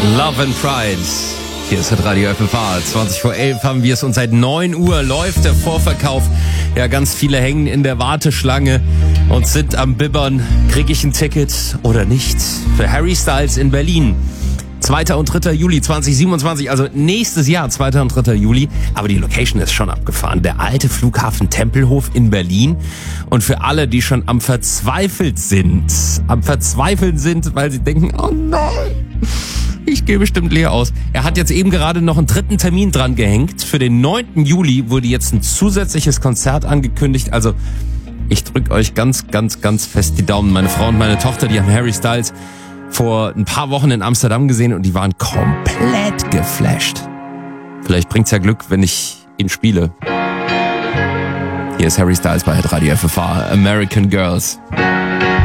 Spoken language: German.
Love and Pride. Hier ist das Radio FFH. 20:11 haben wir es und seit 9 Uhr läuft der Vorverkauf. Ja, ganz viele hängen in der Warteschlange und sind am Bibbern. Kriege ich ein Ticket oder nicht? Für Harry Styles in Berlin. 2. und 3. Juli 2027, also nächstes Jahr, 2. und 3. Juli. Aber die Location ist schon abgefahren. Der alte Flughafen Tempelhof in Berlin. Und für alle, die schon am Verzweifeln sind, weil sie denken, oh nein, ich gehe bestimmt leer aus. Er hat jetzt eben gerade noch einen 3. Termin dran gehängt. Für den 9. Juli wurde jetzt ein zusätzliches Konzert angekündigt. Also ich drücke euch ganz, ganz, ganz fest die Daumen. Meine Frau und meine Tochter, die haben Harry Styles vor ein paar Wochen in Amsterdam gesehen und die waren komplett geflasht. Vielleicht bringt's ja Glück, wenn ich ihn spiele. Hier ist Harry Styles bei Radio FFH, American Girls.